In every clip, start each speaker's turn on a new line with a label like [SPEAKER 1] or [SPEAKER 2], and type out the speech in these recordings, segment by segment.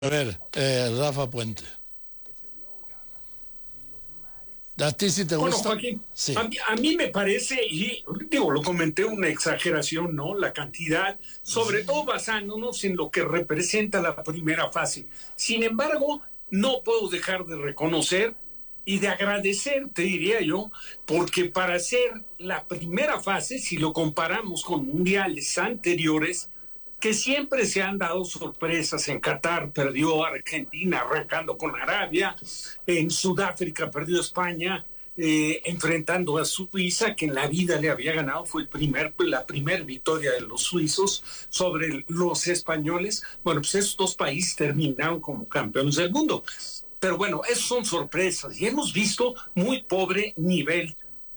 [SPEAKER 1] A ver, Rafa Puente. ¿A ti sí te
[SPEAKER 2] Bueno,
[SPEAKER 1] gusta?
[SPEAKER 2] Joaquín,
[SPEAKER 1] Sí.
[SPEAKER 2] a mí me parece, y digo, lo comenté, una exageración, ¿no? La cantidad, sobre todo basándonos en lo que representa la primera fase. Sin embargo, no puedo dejar de reconocer y de agradecer, te diría yo, porque para hacer la primera fase, si lo comparamos con mundiales anteriores, que siempre se han dado sorpresas. En Qatar perdió Argentina arrancando con Arabia, en Sudáfrica perdió España, enfrentando a Suiza, que en la vida le había ganado, fue la primera victoria de los suizos sobre los españoles. Bueno, pues esos dos países terminaron como campeones del mundo. Pero bueno, esas son sorpresas y hemos visto muy pobre nivel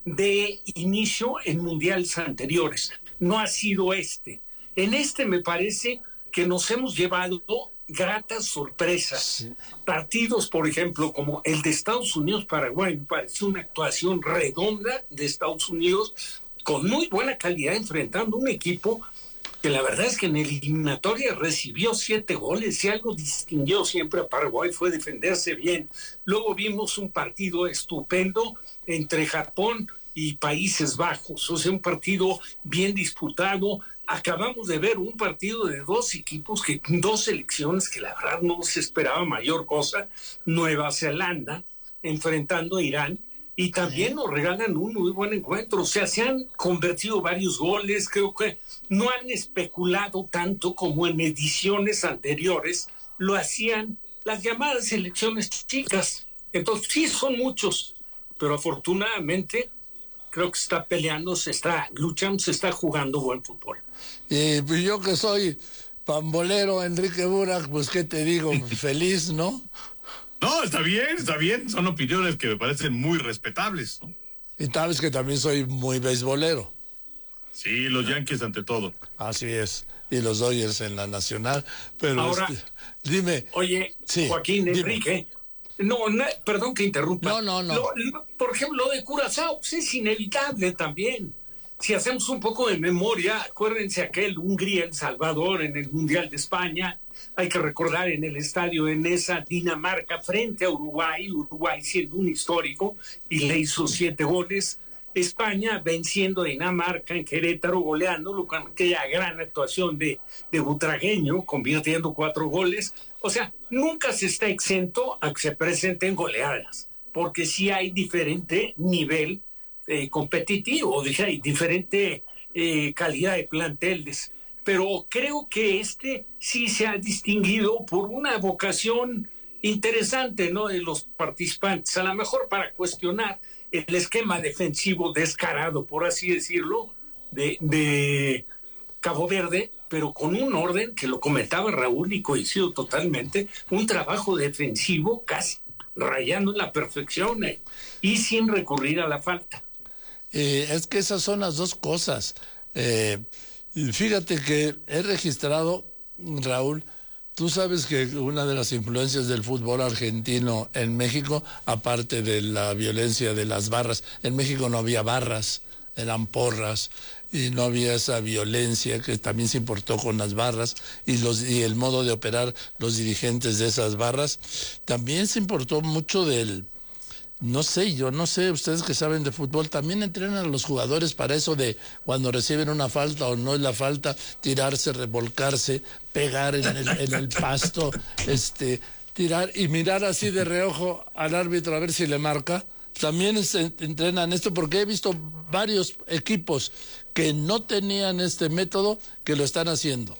[SPEAKER 2] de inicio en mundiales anteriores. No ha sido este. En este me parece que nos hemos llevado gratas sorpresas.
[SPEAKER 1] Sí.
[SPEAKER 2] Partidos, por ejemplo, como el de Estados Unidos-Paraguay, me parece una actuación redonda de Estados Unidos con muy buena calidad, enfrentando un equipo que la verdad es que en eliminatoria recibió 7 goles y algo distinguió siempre a Paraguay fue defenderse bien. Luego vimos un partido estupendo entre Japón y Países Bajos, o sea, un partido bien disputado. Acabamos de ver un partido de dos equipos, dos selecciones que la verdad no se esperaba mayor cosa. Nueva Zelanda enfrentando a Irán, y también nos regalan un muy buen encuentro. O sea, se han convertido varios goles. Creo que no han especulado tanto como en ediciones anteriores lo hacían las llamadas selecciones chicas. Entonces, sí, son muchos, pero afortunadamente creo que se está peleando, se está luchando, se está jugando buen fútbol.
[SPEAKER 1] Y pues yo que soy pambolero, Enrique Burak, pues qué te digo, feliz, ¿no?
[SPEAKER 3] No, está bien. Son opiniones que me parecen muy respetables, ¿no?
[SPEAKER 1] Y sabes que también soy muy beisbolero.
[SPEAKER 3] Sí, los Yankees ante todo.
[SPEAKER 1] Así es. Y los Dodgers en la nacional. Pero
[SPEAKER 2] ahora,
[SPEAKER 1] dime.
[SPEAKER 2] Oye,
[SPEAKER 1] Sí,
[SPEAKER 2] Joaquín,
[SPEAKER 1] dime.
[SPEAKER 2] Enrique, no, perdón que interrumpa.
[SPEAKER 1] No.
[SPEAKER 2] Por ejemplo, lo de Curazao pues es inevitable también. Si hacemos un poco de memoria, acuérdense aquel Hungría-El Salvador en el Mundial de España. Hay que recordar en el estadio en esa Dinamarca frente a Uruguay siendo un histórico y le hizo 7 goles. España venciendo a Dinamarca en Querétaro, goleándolo con aquella gran actuación de Butragueño, convirtiendo 4 goles. O sea, nunca se está exento a que se presenten goleadas, porque sí hay diferente nivel competitivo, hay diferente calidad de planteles. Pero creo que este sí se ha distinguido por una vocación interesante, ¿no?, de los participantes, a lo mejor para cuestionar el esquema defensivo descarado, por así decirlo, de Cabo Verde, pero con un orden que lo comentaba Raúl y coincido totalmente, un trabajo defensivo casi rayando en la perfección y sin recurrir a la falta.
[SPEAKER 1] Es que esas son las dos cosas. Fíjate que he registrado, Raúl, tú sabes que una de las influencias del fútbol argentino en México, aparte de la violencia de las barras, en México no había barras, eran porras, y no había esa violencia que también se importó con las barras y el modo de operar los dirigentes de esas barras. También se importó mucho no sé, ustedes que saben de fútbol, también entrenan a los jugadores para eso de cuando reciben una falta o no es la falta, tirarse, revolcarse, pegar en el pasto, tirar y mirar así de reojo al árbitro a ver si le marca. También entrenan esto porque he visto varios equipos que no tenían este método que lo están haciendo.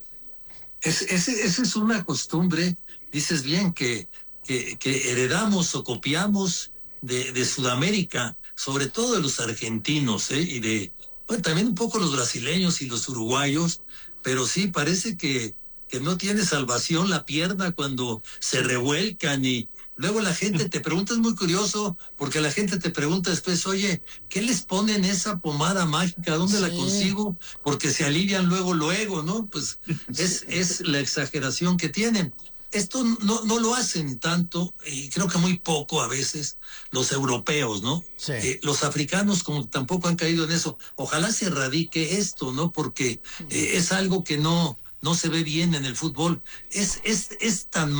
[SPEAKER 4] Esa es una costumbre, dices bien, que heredamos o copiamos de Sudamérica, sobre todo de los argentinos, y también un poco los brasileños y los uruguayos, pero sí parece que no tiene salvación la pierna cuando se revuelcan y luego la gente te pregunta, es muy curioso, porque la gente te pregunta después, oye, ¿qué les ponen esa pomada mágica? ¿Dónde la consigo? Porque se alivian luego, ¿no? Pues es la exageración que tienen. Esto no lo hacen tanto, y creo que muy poco a veces, los europeos, ¿no?
[SPEAKER 1] Sí.
[SPEAKER 4] Los africanos como tampoco han caído en eso. Ojalá se erradique esto, ¿no? Porque es algo que no no se ve bien en el fútbol. Es tan